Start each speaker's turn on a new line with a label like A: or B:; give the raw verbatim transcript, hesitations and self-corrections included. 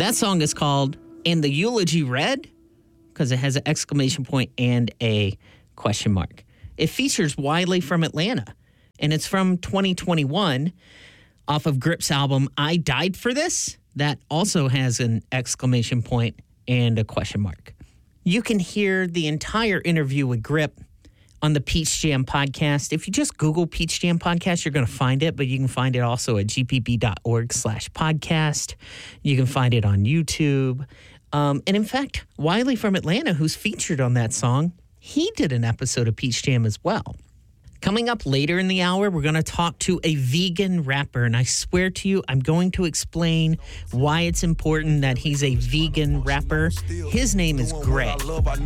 A: That song is called And the Eulogy Read because it has an exclamation point and a question mark. It features Wiley from Atlanta, and it's from twenty twenty-one off of Grip's album I Died for This. That also has an exclamation point and a question mark. You can hear the entire interview with Grip on the Peach Jam podcast. If you just Google Peach Jam podcast, you're going to find it, but you can find it also at gpb.org slash podcast. You can find it on YouTube. Um, and in fact, Wiley from Atlanta, who's featured on that song, he did an episode of Peach Jam as well. Coming up later in the hour, we're going to talk to a vegan rapper, and I swear to you, I'm going to explain why it's important that he's a vegan rapper. His name is Greg.